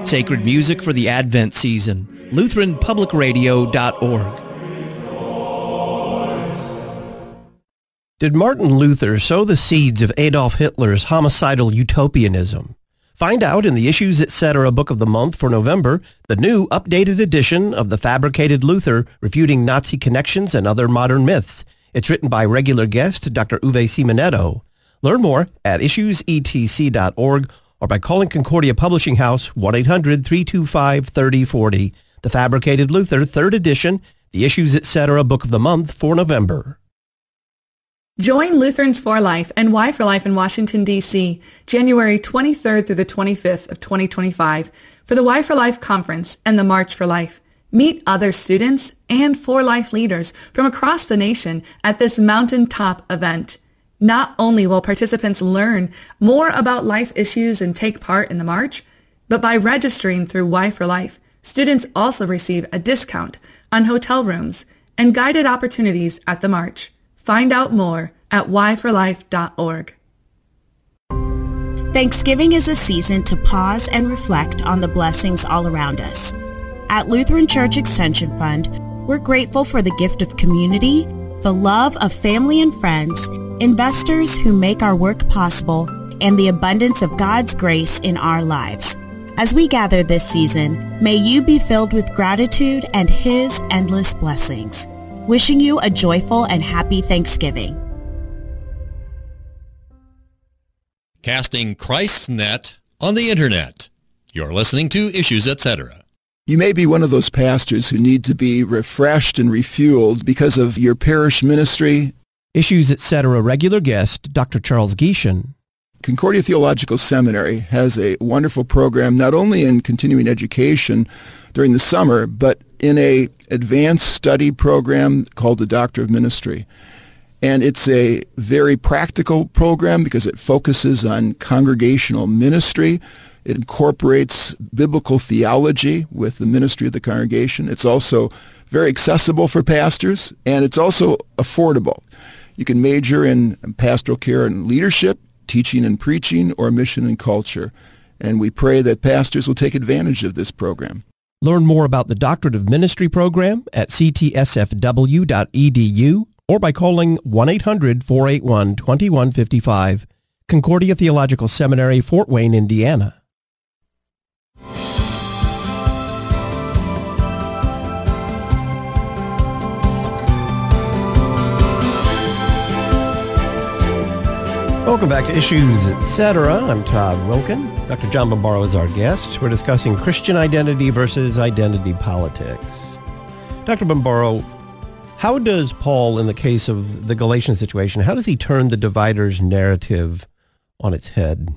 Sacred music for the Advent season. LutheranPublicRadio.org. Did Martin Luther sow the seeds of Adolf Hitler's homicidal utopianism? Find out in the Issues Etc. Book of the Month for November, the new updated edition of The Fabricated Luther, refuting Nazi connections and other modern myths. It's written by regular guest Dr. Uwe Simonetto. Learn more at issuesetc.org or by calling Concordia Publishing House 1-800-325-3040. The Fabricated Luther, 3rd edition, the Issues Etc. Book of the Month for November. Join Lutherans for Life and Y for Life in Washington, D.C., January 23rd through the 25th of 2025 for the Y for Life Conference and the March for Life. Meet other students and For Life leaders from across the nation at this mountaintop event. Not only will participants learn more about life issues and take part in the march, but by registering through Y for Life, students also receive a discount on hotel rooms and guided opportunities at the march. Find out more at yforlife.org. Thanksgiving is a season to pause and reflect on the blessings all around us. At Lutheran Church Extension Fund, we're grateful for the gift of community, the love of family and friends, investors who make our work possible, and the abundance of God's grace in our lives. As we gather this season, may you be filled with gratitude and His endless blessings. Wishing you a joyful and happy Thanksgiving. Casting Christ's net on the Internet. You're listening to Issues Etc. You may be one of those pastors who need to be refreshed and refueled because of your parish ministry. Issues Etc. regular guest, Dr. Charles Gieshen. Concordia Theological Seminary has a wonderful program, not only in continuing education during the summer, but in a advanced study program called the Doctor of Ministry. And it's a very practical program because it focuses on congregational ministry. It incorporates biblical theology with the ministry of the congregation. It's also very accessible for pastors, and it's also affordable. You can major in pastoral care and leadership, teaching and preaching, or mission and culture. And we pray that pastors will take advantage of this program. Learn more about the Doctorate of Ministry program at ctsfw.edu or by calling 1-800-481-2155. Concordia Theological Seminary, Fort Wayne, Indiana. Welcome back to Issues Etc. I'm Todd Wilkin. Dr. John Bombaro is our guest. We're discussing Christian identity versus identity politics. Dr. Bombaro, how does Paul, in the case of the Galatian situation, how does he turn the dividers' narrative on its head?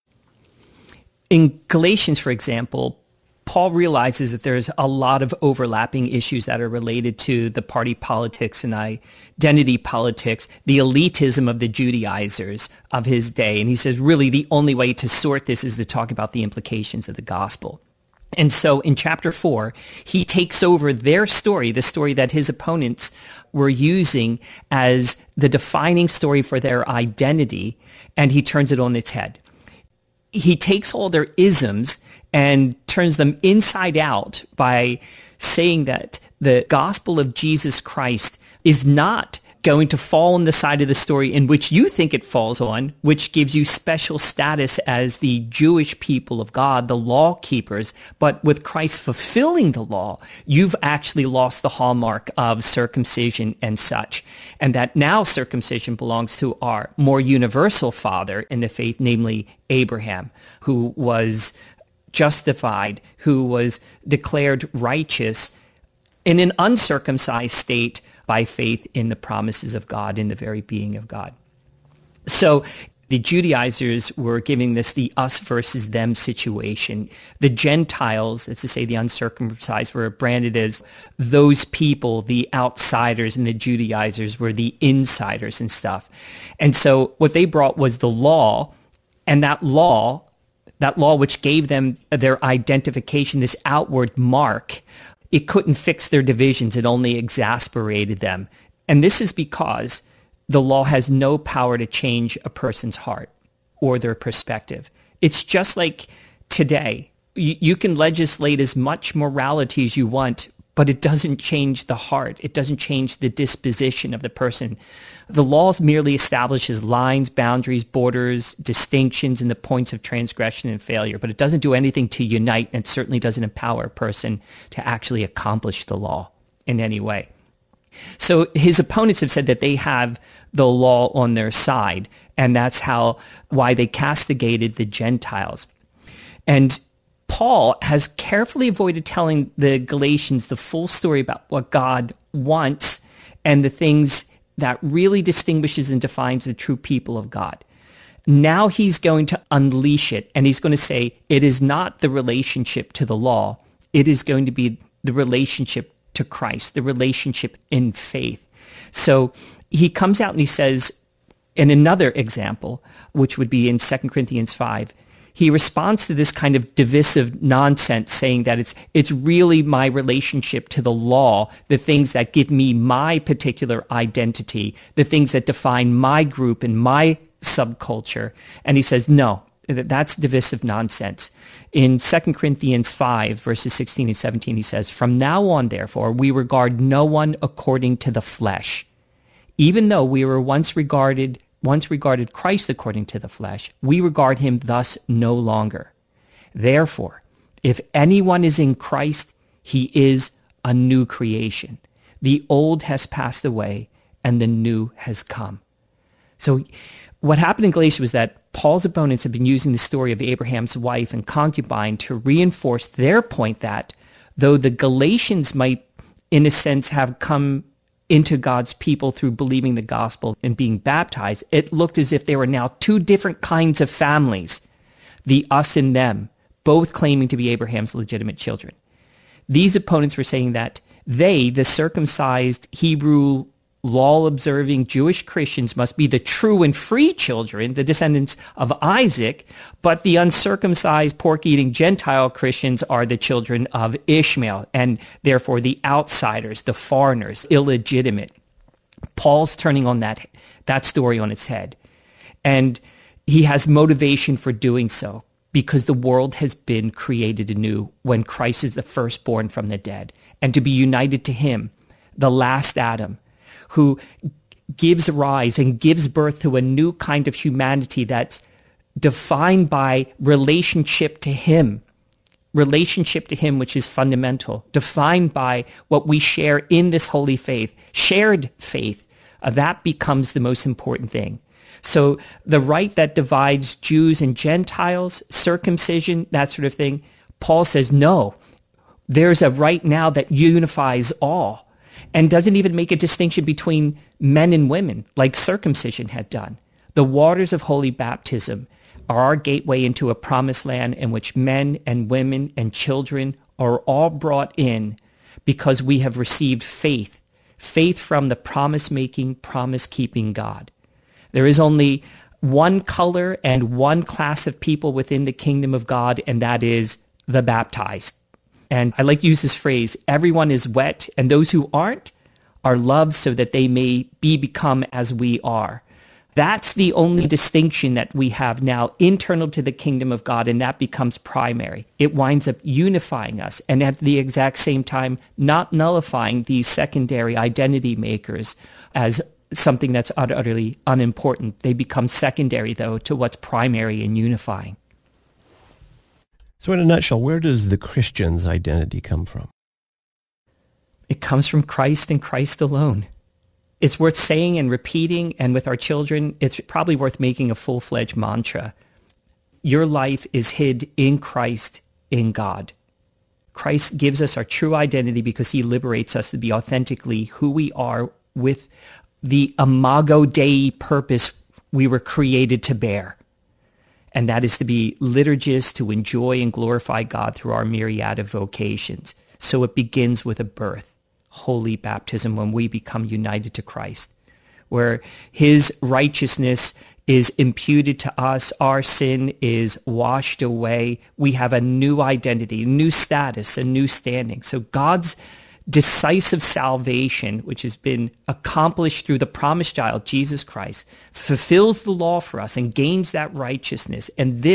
In Galatians, for example, Paul realizes that there's a lot of overlapping issues that are related to the party politics and identity politics, the elitism of the Judaizers of his day. And he says, really, the only way to sort this is to talk about the implications of the gospel. And so in chapter 4, he takes over their story, the story that his opponents were using as the defining story for their identity, and he turns it on its head. He takes all their isms and turns them inside out by saying that the gospel of Jesus Christ is not going to fall on the side of the story in which you think it falls on, which gives you special status as the Jewish people of God, the law keepers. But with Christ fulfilling the law, you've actually lost the hallmark of circumcision and such. And that now circumcision belongs to our more universal father in the faith, namely Abraham, who was justified, who was declared righteous in an uncircumcised state by faith in the promises of God, in the very being of God. So the Judaizers were giving this the us versus them situation. The Gentiles, that's to say the uncircumcised, were branded as those people, the outsiders, and the Judaizers were the insiders and stuff. And so what they brought was the law, and that law which gave them their identification, this outward mark, it couldn't fix their divisions. It only exasperated them. And this is because the law has no power to change a person's heart or their perspective. It's just like today. You can legislate as much morality as you want, but it doesn't change the heart. It doesn't change the disposition of the person. The law merely establishes lines, boundaries, borders, distinctions, and the points of transgression and failure, but it doesn't do anything to unite, and it certainly doesn't empower a person to actually accomplish the law in any way. So his opponents have said that they have the law on their side, and that's why they castigated the Gentiles. And Paul has carefully avoided telling the Galatians the full story about what God wants and the things that really distinguishes and defines the true people of God. Now he's going to unleash it, and he's going to say it is not the relationship to the law. It is going to be the relationship to Christ, the relationship in faith. So he comes out and he says, in another example, which would be in 2 Corinthians 5, he responds to this kind of divisive nonsense, saying that it's really my relationship to the law, the things that give me my particular identity, the things that define my group and my subculture. And he says, no, that's divisive nonsense. In 2 Corinthians 5, verses 16 and 17, he says, "From now on, therefore, we regard no one according to the flesh. Even though we were once regarded Christ according to the flesh, we regard him thus no longer. Therefore, if anyone is in Christ, he is a new creation. The old has passed away and the new has come." So what happened in Galatia was that Paul's opponents have been using the story of Abraham's wife and concubine to reinforce their point that though the Galatians might, in a sense, have come into God's people through believing the gospel and being baptized, it looked as if there were now two different kinds of families, the us and them, both claiming to be Abraham's legitimate children. These opponents were saying that they, the circumcised Hebrew law-observing Jewish Christians, must be the true and free children, the descendants of Isaac, but the uncircumcised, pork-eating Gentile Christians are the children of Ishmael, and therefore the outsiders, the foreigners, illegitimate. Paul's turning on that story on its head, and he has motivation for doing so because the world has been created anew when Christ is the firstborn from the dead, and to be united to him, the last Adam, who gives rise and gives birth to a new kind of humanity that's defined by relationship to him, which is fundamental, defined by what we share in this holy faith, shared faith. That becomes the most important thing. So the right that divides Jews and Gentiles, circumcision, that sort of thing, Paul says, no, there's a right now that unifies all, and doesn't even make a distinction between men and women like circumcision had done. The waters of holy baptism are our gateway into a promised land in which men and women and children are all brought in because we have received faith from the promise-making, promise-keeping God. There is only one color and one class of people within the kingdom of God, and that is the baptized. And I like to use this phrase, everyone is wet, and those who aren't are loved so that they may become as we are. That's the only distinction that we have now internal to the kingdom of God, and that becomes primary. It winds up unifying us, and at the exact same time, not nullifying these secondary identity makers as something that's utterly unimportant. They become secondary, though, to what's primary and unifying. So in a nutshell, where does the Christian's identity come from? It comes from Christ and Christ alone. It's worth saying and repeating, and with our children, it's probably worth making a full-fledged mantra. Your life is hid in Christ, in God. Christ gives us our true identity because he liberates us to be authentically who we are with the imago Dei purpose we were created to bear. And that is to be liturgists, to enjoy and glorify God through our myriad of vocations. So it begins with a birth, holy baptism, when we become united to Christ, where his righteousness is imputed to us, our sin is washed away. We have a new identity, a new status, a new standing. So God's decisive salvation, which has been accomplished through the promised child, Jesus Christ, fulfills the law for us and gains that righteousness. And this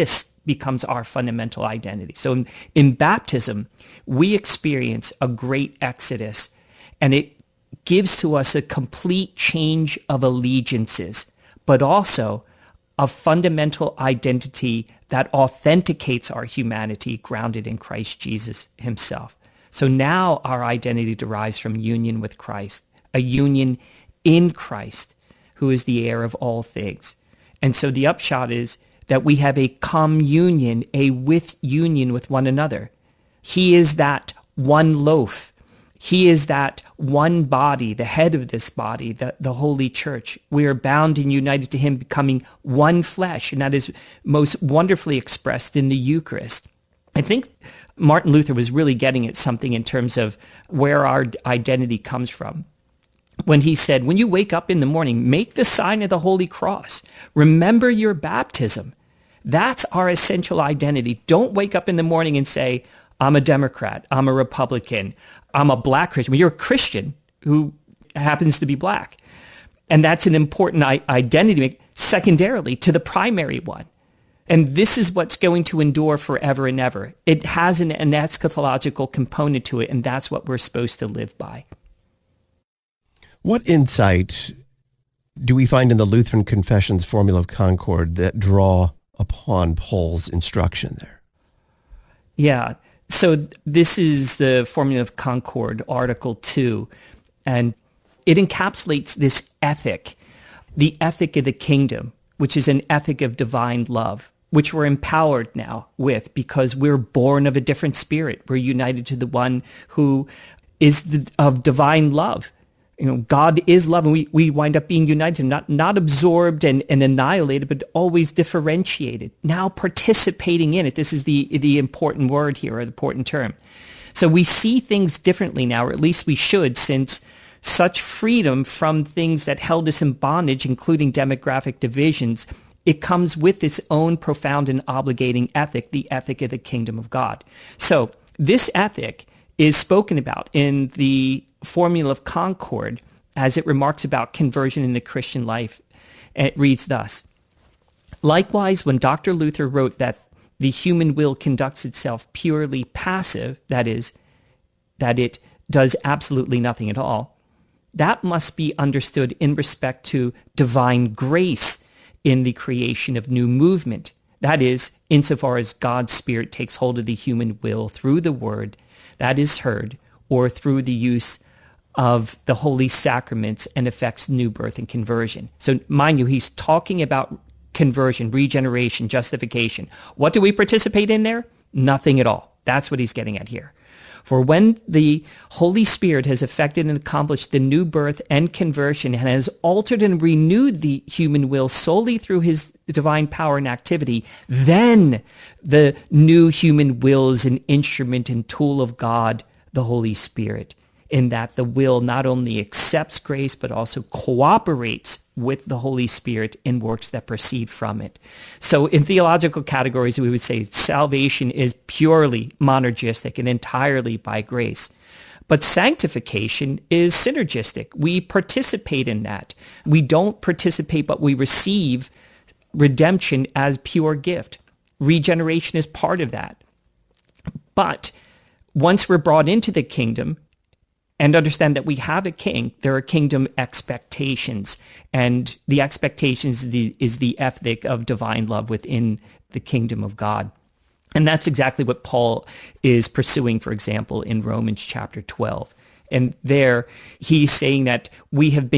becomes our fundamental identity. So in baptism, we experience a great exodus, and it gives to us a complete change of allegiances, but also a fundamental identity that authenticates our humanity grounded in Christ Jesus himself. So now our identity derives from union with Christ, a union in Christ, who is the heir of all things. And so the upshot is that we have a communion, a with union with one another. He is that one loaf. He is that one body, the head of this body, the Holy Church. We are bound and united to him, becoming one flesh, and that is most wonderfully expressed in the Eucharist. I think Martin Luther was really getting at something in terms of where our identity comes from, when he said, when you wake up in the morning, make the sign of the Holy Cross. Remember your baptism. That's our essential identity. Don't wake up in the morning and say, I'm a Democrat, I'm a Republican, I'm a black Christian. Well, you're a Christian who happens to be black. And that's an important identity, secondarily to the primary one. And this is what's going to endure forever and ever. It has an eschatological component to it, and that's what we're supposed to live by. What insight do we find in the Lutheran Confession's Formula of Concord that draw upon Paul's instruction there? Yeah. So this is the Formula of Concord, Article 2, and it encapsulates this ethic, the ethic of the kingdom, which is an ethic of divine love, which we're empowered now with because we're born of a different spirit. We're united to the one who is of divine love. You know, God is love, and we wind up being united, not absorbed and annihilated, but always differentiated, now participating in it. This is the important word here, or the important term. So we see things differently now, or at least we should, since such freedom from things that held us in bondage, including demographic divisions, it comes with its own profound and obligating ethic, the ethic of the kingdom of God. So this ethic is spoken about in the Formula of Concord as it remarks about conversion in the Christian life. It reads thus: likewise, when Dr. Luther wrote that the human will conducts itself purely passive, that is, that it does absolutely nothing at all, that must be understood in respect to divine grace in the creation of new movement. That is, insofar as God's Spirit takes hold of the human will through the word that is heard, or through the use of the holy sacraments, and affects new birth and conversion. So mind you, he's talking about conversion, regeneration, justification. What do we participate in there? Nothing at all. That's what he's getting at here. For when the Holy Spirit has effected and accomplished the new birth and conversion, and has altered and renewed the human will solely through his divine power and activity, then the new human will is an instrument and tool of God, the Holy Spirit, in that the will not only accepts grace, but also cooperates with the Holy Spirit in works that proceed from it. So in theological categories, we would say salvation is purely monergistic and entirely by grace. But sanctification is synergistic. We participate in that. We don't participate, but we receive redemption as pure gift. Regeneration is part of that. But once we're brought into the kingdom, and understand that we have a king, there are kingdom expectations. And the expectations is the ethic of divine love within the kingdom of God. And that's exactly what Paul is pursuing, for example, in Romans chapter 12. And there he's saying that we have been